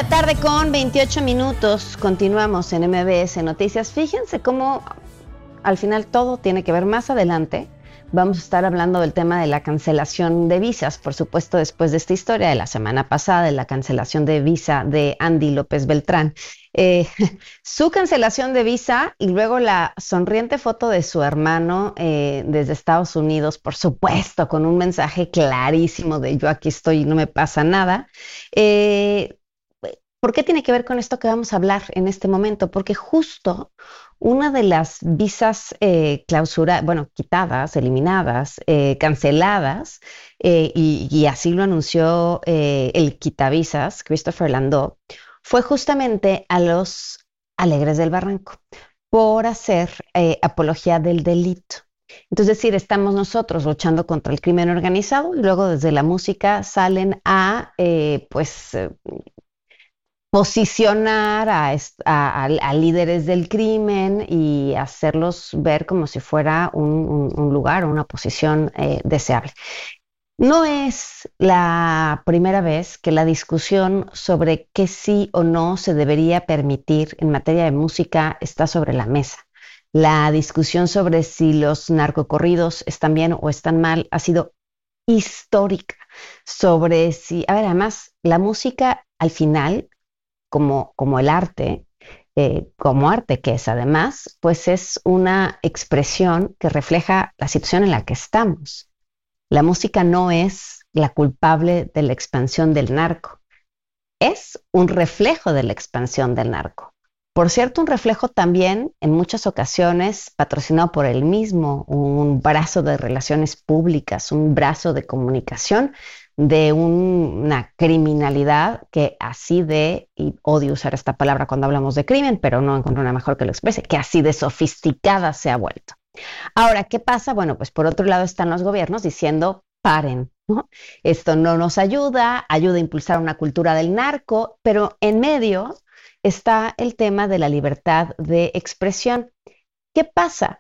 la tarde con 28 minutos. Continuamos en MBS Noticias. Fíjense cómo al final todo tiene que ver más adelante. Vamos a estar hablando del tema de la cancelación de visas, por supuesto, después de esta historia de la semana pasada, de la cancelación de visa de Andy López Beltrán. Su cancelación de visa y luego la sonriente foto de su hermano desde Estados Unidos, por supuesto, con un mensaje clarísimo de yo aquí estoy y no me pasa nada. ¿Por qué tiene que ver con esto que vamos a hablar en este momento? Porque justo una de las visas quitadas, eliminadas, canceladas, y así lo anunció el quitavisas, Christopher Landau, fue justamente a los Alegres del Barranco por hacer apología del delito. Entonces, es decir, estamos nosotros luchando contra el crimen organizado y luego desde la música salen a posicionar a líderes del crimen y hacerlos ver como si fuera un lugar o una posición deseable. No es la primera vez que la discusión sobre qué sí o no se debería permitir en materia de música está sobre la mesa. La discusión sobre si los narcocorridos están bien o están mal ha sido histórica. Sobre si, además, la música al final, como el arte, como arte que es además, pues es una expresión que refleja la situación en la que estamos. La música no es la culpable de la expansión del narco, es un reflejo de la expansión del narco. Por cierto, un reflejo también, en muchas ocasiones, patrocinado por él mismo, un brazo de relaciones públicas, un brazo de comunicación de una criminalidad que así de, y odio usar esta palabra cuando hablamos de crimen, pero no encuentro una mejor que lo exprese, que así de sofisticada se ha vuelto. Ahora, ¿qué pasa? Bueno, pues por otro lado están los gobiernos diciendo, paren, ¿no? Esto no nos ayuda a impulsar una cultura del narco, pero en medio está el tema de la libertad de expresión. ¿Qué pasa?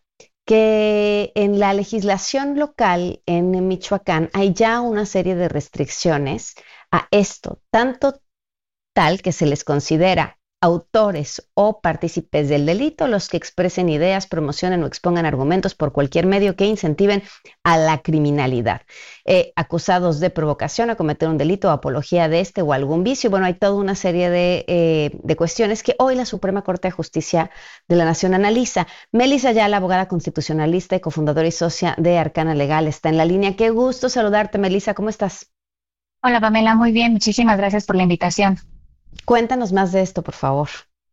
Que en la legislación local en Michoacán hay ya una serie de restricciones a esto, tanto tal que se les considera autores o partícipes del delito los que expresen ideas, promocionen o expongan argumentos por cualquier medio que incentiven a la criminalidad. Acusados de provocación a cometer un delito o apología de este o algún vicio. Bueno, hay toda una serie de cuestiones que hoy la Suprema Corte de Justicia de la Nación analiza. Melissa Ayala, abogada constitucionalista y cofundadora y socia de Arcana Legal, está en la línea. Qué gusto saludarte, Melissa. ¿Cómo estás? Hola Pamela, muy bien, muchísimas gracias por la invitación. Cuéntanos más de esto, por favor.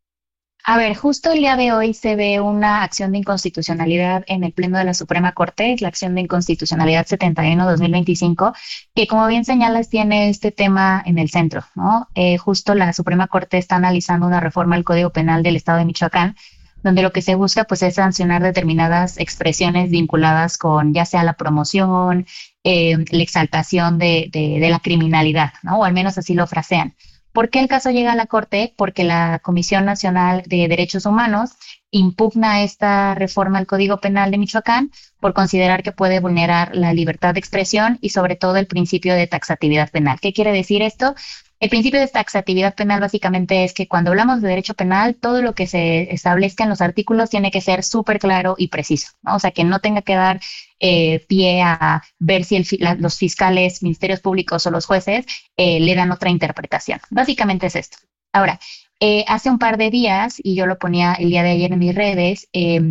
A ver, justo el día de hoy se ve una acción de inconstitucionalidad en el Pleno de la Suprema Corte, es la acción de inconstitucionalidad 71-2025, que como bien señalas tiene este tema en el centro, ¿no? Justo la Suprema Corte está analizando una reforma al Código Penal del Estado de Michoacán, donde lo que se busca pues es sancionar determinadas expresiones vinculadas con ya sea la promoción, la exaltación de la criminalidad, ¿no? O al menos así lo frasean. ¿Por qué el caso llega a la Corte? Porque la Comisión Nacional de Derechos Humanos impugna esta reforma al Código Penal de Michoacán por considerar que puede vulnerar la libertad de expresión y sobre todo el principio de taxatividad penal. ¿Qué quiere decir esto? El principio de taxatividad penal básicamente es que cuando hablamos de derecho penal, todo lo que se establezca en los artículos tiene que ser súper claro y preciso, ¿no? O sea, que no tenga que dar pie a ver si los fiscales, ministerios públicos o los jueces le dan otra interpretación. Básicamente es esto. Ahora, hace un par de días, y yo lo ponía el día de ayer en mis redes,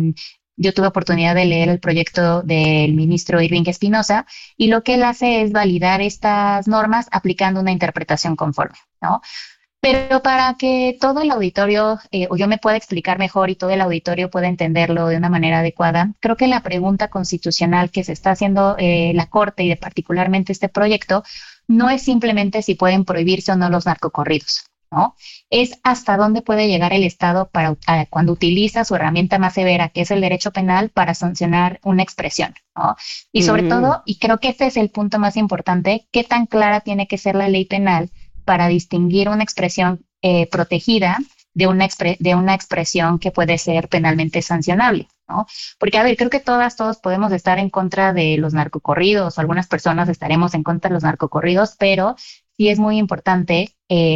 yo tuve oportunidad de leer el proyecto del ministro Irving Espinosa y lo que él hace es validar estas normas aplicando una interpretación conforme, ¿no? Pero para que todo el auditorio, o yo me pueda explicar mejor y todo el auditorio pueda entenderlo de una manera adecuada, creo que la pregunta constitucional que se está haciendo la Corte y de particularmente este proyecto no es simplemente si pueden prohibirse o no los narcocorridos, ¿no? Es hasta dónde puede llegar el Estado cuando utiliza su herramienta más severa, que es el derecho penal, para sancionar una expresión, ¿no? Y sobre todo, y creo que este es el punto más importante, qué tan clara tiene que ser la ley penal para distinguir una expresión protegida de una expresión que puede ser penalmente sancionable, ¿no? Porque, a ver, creo que todos podemos estar en contra de los narcocorridos, o algunas personas estaremos en contra de los narcocorridos, pero sí es muy importante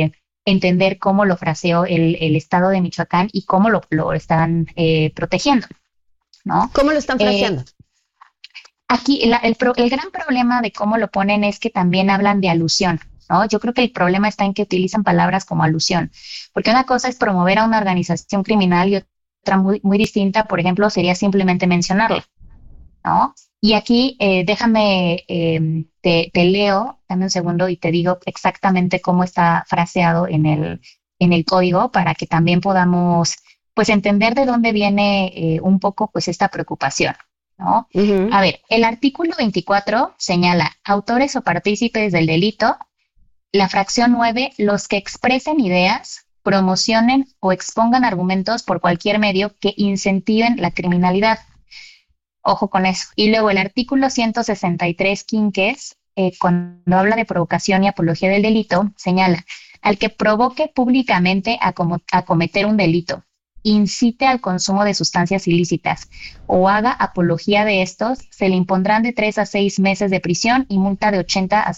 entender cómo lo fraseó el Estado de Michoacán y cómo lo están protegiendo, ¿no? ¿Cómo lo están fraseando? Aquí el gran problema de cómo lo ponen es que también hablan de alusión, ¿no? Yo creo que el problema está en que utilizan palabras como alusión, porque una cosa es promover a una organización criminal y otra muy distinta, por ejemplo, sería simplemente mencionarla, ¿no? Y aquí déjame, te leo, dame un segundo y te digo exactamente cómo está fraseado en el código para que también podamos, pues, entender de dónde viene un poco, pues, esta preocupación, ¿no? Ujú. A ver, el artículo 24 señala autores o partícipes del delito. La fracción 9, los que expresen ideas, promocionen o expongan argumentos por cualquier medio que incentiven la criminalidad. Ojo con eso. Y luego el artículo 163, quinques, cuando habla de provocación y apología del delito, señala al que provoque públicamente a cometer un delito, incite al consumo de sustancias ilícitas o haga apología de estos, se le impondrán de 3 a 6 meses de prisión y multa de 80 a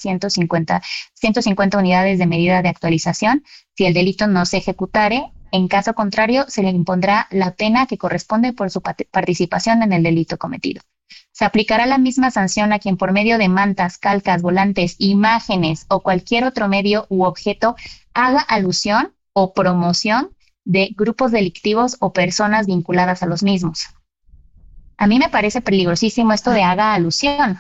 150 unidades de medida de actualización si el delito no se ejecutare. En caso contrario, se le impondrá la pena que corresponde por su participación en el delito cometido. Se aplicará la misma sanción a quien por medio de mantas, calcas, volantes, imágenes o cualquier otro medio u objeto haga alusión o promoción de grupos delictivos o personas vinculadas a los mismos. A mí me parece peligrosísimo esto de haga alusión.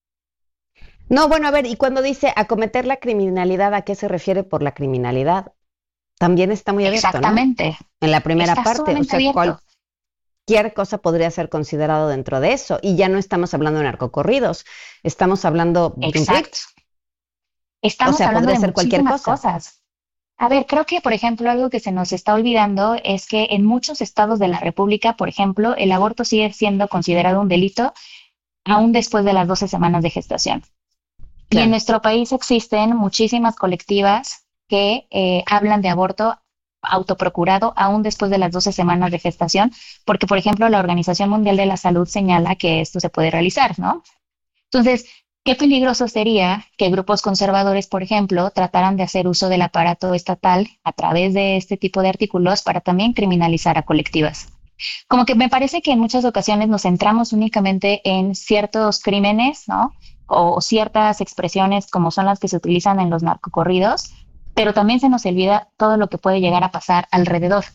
No, bueno, a ver, y cuando dice acometer la criminalidad, ¿a qué se refiere por la criminalidad? También está muy abierto, Exactamente. ¿no? En la primera Está parte, o sea, abierto. cualquier cosa podría ser considerado dentro de eso. Y ya no estamos hablando de narcocorridos, estamos hablando de un Exacto. tweet. Estamos O sea, hablando podría de ser cualquier muchísimas cosa. cosas. A ver, creo que, por ejemplo, algo que se nos está olvidando es que en muchos estados de la República, por ejemplo, el aborto sigue siendo considerado un delito aún después de las 12 semanas de gestación. Y en Claro. nuestro país existen muchísimas colectivas que hablan de aborto autoprocurado aún después de las 12 semanas de gestación, porque, por ejemplo, la Organización Mundial de la Salud señala que esto se puede realizar, ¿no? Entonces, qué peligroso sería que grupos conservadores, por ejemplo, trataran de hacer uso del aparato estatal a través de este tipo de artículos para también criminalizar a colectivas. Como que me parece que en muchas ocasiones nos centramos únicamente en ciertos crímenes, ¿no? O ciertas expresiones como son las que se utilizan en los narcocorridos, pero también se nos olvida todo lo que puede llegar a pasar alrededor.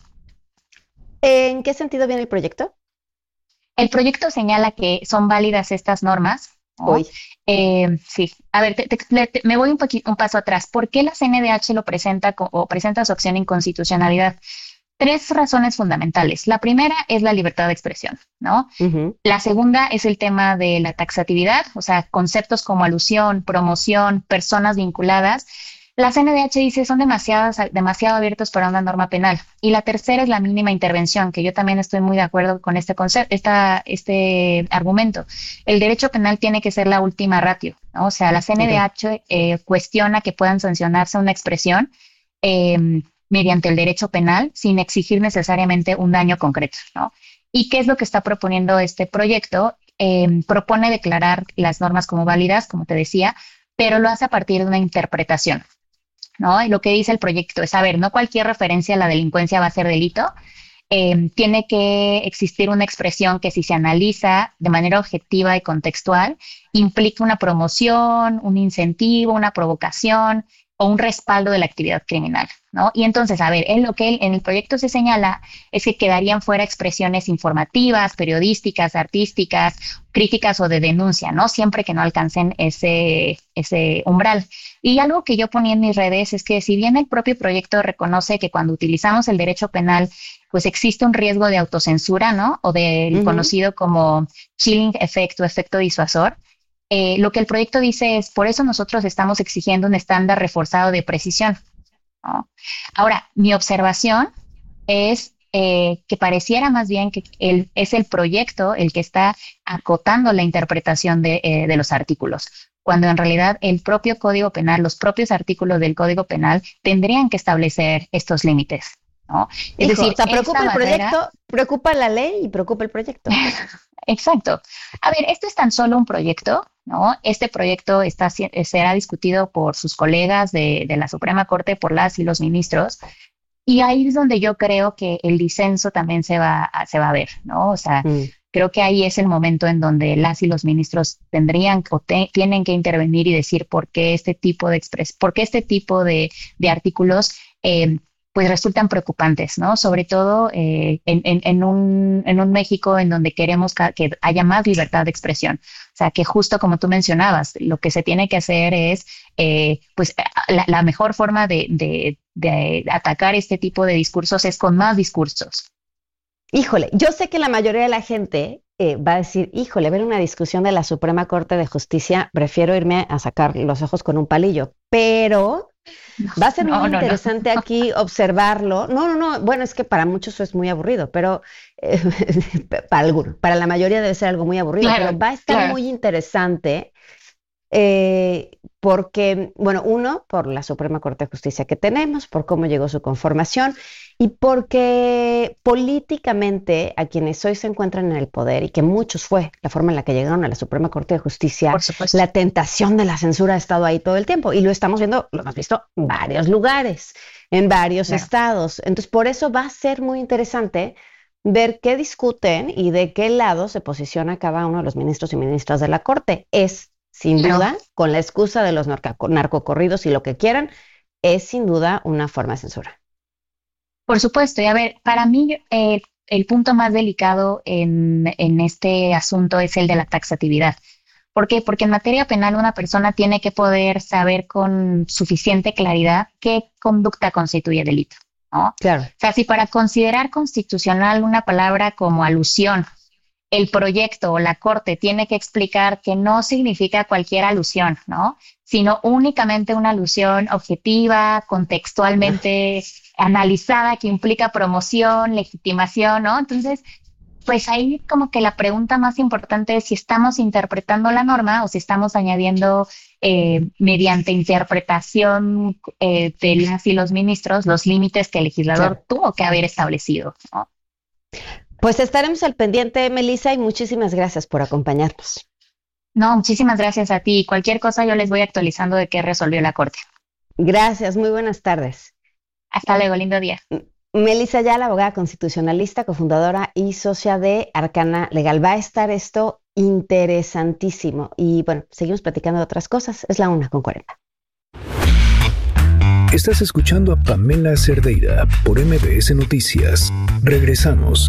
¿En qué sentido viene el proyecto? El proyecto señala que son válidas estas normas, ¿no? Hoy. Sí, a ver, me voy un paso atrás. ¿Por qué la CNDH lo presenta o presenta su acción de inconstitucionalidad? Tres razones fundamentales. La primera es la libertad de expresión, ¿no? Uh-huh. La segunda es el tema de la taxatividad, o sea, conceptos como alusión, promoción, personas vinculadas. La CNDH dice son demasiado abiertos para una norma penal. Y la tercera es la mínima intervención, que yo también estoy muy de acuerdo con este concepto, este argumento. El derecho penal tiene que ser la última ratio, ¿no? O sea, la CNDH cuestiona que puedan sancionarse una expresión mediante el derecho penal sin exigir necesariamente un daño concreto, ¿no? ¿Y qué es lo que está proponiendo este proyecto? Propone declarar las normas como válidas, como te decía, pero lo hace a partir de una interpretación, ¿no? Y lo que dice el proyecto es, a ver, no cualquier referencia a la delincuencia va a ser delito. Tiene que existir una expresión que si se analiza de manera objetiva y contextual, implica una promoción, un incentivo, una provocación o un respaldo de la actividad criminal, ¿no? Y entonces, a ver, lo que en el proyecto se señala es que quedarían fuera expresiones informativas, periodísticas, artísticas, críticas o de denuncia, ¿no? Siempre que no alcancen ese umbral. Y algo que yo ponía en mis redes es que si bien el propio proyecto reconoce que cuando utilizamos el derecho penal, pues existe un riesgo de autocensura, ¿no? O del conocido como chilling effect o efecto disuasor. Lo que el proyecto dice es, por eso nosotros estamos exigiendo un estándar reforzado de precisión, ¿no? Ahora, mi observación es que pareciera más bien que es el proyecto el que está acotando la interpretación de los artículos, cuando en realidad el propio Código Penal, los propios artículos del Código Penal tendrían que establecer estos límites. ¿no? Es decir, o sea, preocupa el proyecto, preocupa la ley y preocupa el proyecto. Exacto. A ver, esto es tan solo un proyecto, ¿no? Este proyecto será discutido por sus colegas de la Suprema Corte, por las y los ministros, y ahí es donde yo creo que el disenso también se va a ver, ¿no? O sea, creo que ahí es el momento en donde las y los ministros tendrían o tienen que intervenir y decir por qué este tipo de artículos pues resultan preocupantes, ¿no? Sobre todo en un México en donde queremos que haya más libertad de expresión. O sea, que justo como tú mencionabas, lo que se tiene que hacer es, pues, la mejor forma de atacar este tipo de discursos es con más discursos. Híjole, yo sé que la mayoría de la gente va a decir, híjole, ver una discusión de la Suprema Corte de Justicia, prefiero irme a sacar los ojos con un palillo, pero va a ser muy interesante aquí observarlo. No, bueno, es que para muchos eso es muy aburrido, pero para la mayoría debe ser algo muy aburrido, pero va a estar muy interesante porque, bueno, uno, por la Suprema Corte de Justicia que tenemos, por cómo llegó su conformación y porque políticamente a quienes hoy se encuentran en el poder y que muchos fue la forma en la que llegaron a la Suprema Corte de Justicia, la tentación de la censura ha estado ahí todo el tiempo y lo estamos viendo, lo hemos visto en varios lugares, en varios estados. Entonces, por eso va a ser muy interesante ver qué discuten y de qué lado se posiciona cada uno de los ministros y ministras de la Corte. Es, sin duda, con la excusa de los narcocorridos y lo que quieran, es sin duda una forma de censura. Por supuesto, y a ver, para mí el punto más delicado en este asunto es el de la taxatividad. ¿Por qué? Porque en materia penal una persona tiene que poder saber con suficiente claridad qué conducta constituye delito, ¿no? Claro. O sea, si para considerar constitucional una palabra como alusión, el proyecto o la Corte tiene que explicar que no significa cualquier alusión, ¿no? Sino únicamente una alusión objetiva, contextualmente analizada, que implica promoción, legitimación, ¿no? Entonces, pues ahí como que la pregunta más importante es si estamos interpretando la norma o si estamos añadiendo mediante interpretación de las y los ministros los límites que el legislador tuvo que haber establecido, ¿no? Pues estaremos al pendiente, Melissa, y muchísimas gracias por acompañarnos. No, muchísimas gracias a ti. Cualquier cosa yo les voy actualizando de qué resolvió la Corte. Gracias, muy buenas tardes. Hasta luego, lindo día. Melissa Ayala, abogada constitucionalista, cofundadora y socia de Arcana Legal. Va a estar esto interesantísimo. Y bueno, seguimos platicando de otras cosas. Es la 1:40. Estás escuchando a Pamela Cerdeira por MBS Noticias. Regresamos.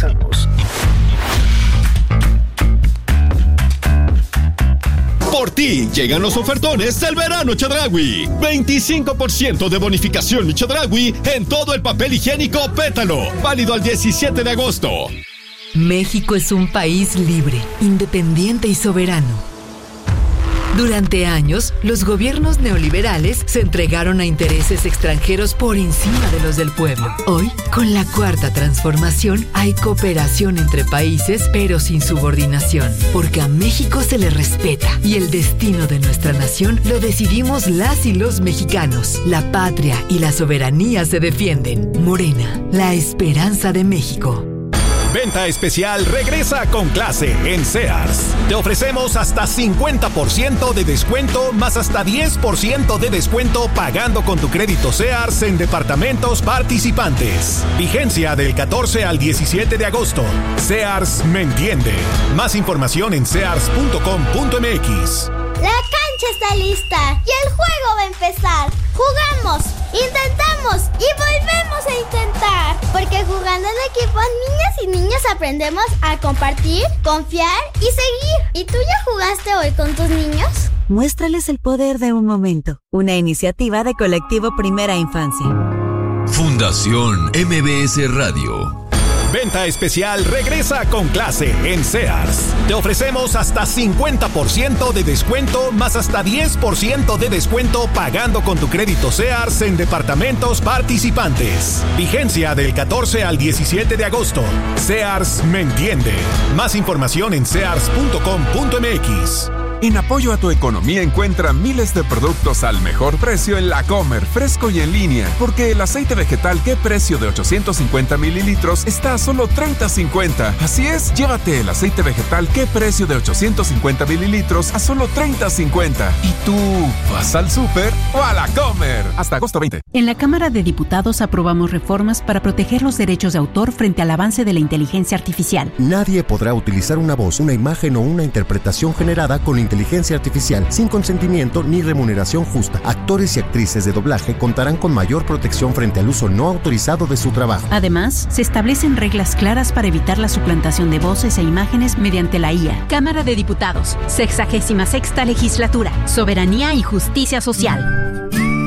Por ti llegan los ofertones del verano Chedraui. 25% de bonificación Chedraui en todo el papel higiénico Pétalo. Válido al 17 de agosto. México es un país libre, independiente y soberano. Durante años, los gobiernos neoliberales se entregaron a intereses extranjeros por encima de los del pueblo. Hoy, con la Cuarta Transformación, hay cooperación entre países, pero sin subordinación, porque a México se le respeta y el destino de nuestra nación lo decidimos las y los mexicanos. La patria y la soberanía se defienden. Morena, la esperanza de México. Venta especial regresa con clase en Sears. Te ofrecemos hasta 50% de descuento más hasta 10% de descuento pagando con tu crédito Sears en departamentos participantes. Vigencia del 14 al 17 de agosto. Sears me entiende. Más información en sears.com.mx. La cancha está lista y el juego va a empezar. Jugamos, intentamos y volvemos a intentar. Porque jugando en equipo, niñas y niños aprendemos a compartir, confiar y seguir. ¿Y tú ya jugaste hoy con tus niños? Muéstrales el poder de un momento. Una iniciativa de Colectivo Primera Infancia. Fundación MBS Radio. Venta especial regresa con clase en Sears. Te ofrecemos hasta 50% de descuento más hasta 10% de descuento pagando con tu crédito Sears en departamentos participantes. Vigencia del 14 al 17 de agosto. Sears me entiende. Más información en sears.com.mx. En apoyo a tu economía encuentra miles de productos al mejor precio en La Comer, fresco y en línea. Porque el aceite vegetal Qué Precio de 850 mililitros está a solo $30.50. Así es, llévate el aceite vegetal Qué Precio de 850 mililitros a solo $30.50. ¿Y tú vas al súper o a La Comer? Hasta agosto 20. En la Cámara de Diputados aprobamos reformas para proteger los derechos de autor frente al avance de la inteligencia artificial. Nadie podrá utilizar una voz, una imagen o una interpretación generada con inteligencia artificial sin consentimiento ni remuneración justa. Actores y actrices de doblaje contarán con mayor protección frente al uso no autorizado de su trabajo. Además, se establecen reglas claras para evitar la suplantación de voces e imágenes mediante la IA. Cámara de Diputados, 66ª Legislatura, Soberanía y Justicia Social.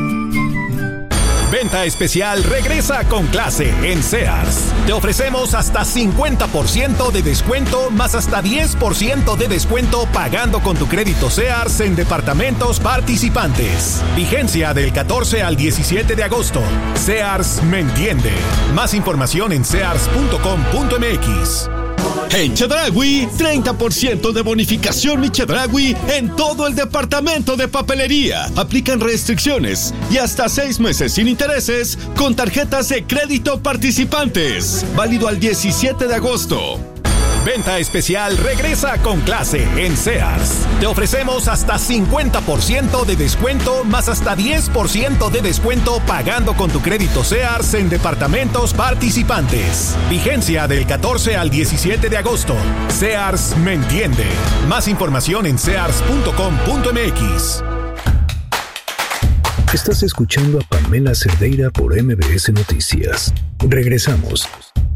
Venta especial regresa con clase en Sears. Te ofrecemos hasta 50% de descuento más hasta 10% de descuento pagando con tu crédito Sears en departamentos participantes. Vigencia del 14 al 17 de agosto. Sears me entiende. Más información en sears.com.mx. En Chedraui, 30% de bonificación Mi Chedraui en todo el departamento de papelería. Aplican restricciones y hasta 6 meses sin intereses con tarjetas de crédito participantes. Válido al 17 de agosto. Venta especial regresa con clase en Sears. Te ofrecemos hasta 50% de descuento más hasta 10% de descuento pagando con tu crédito Sears en departamentos participantes. Vigencia del 14 al 17 de agosto. Sears me entiende. Más información en sears.com.mx. Estás escuchando a Pamela Cerdeira por MBS Noticias. Regresamos.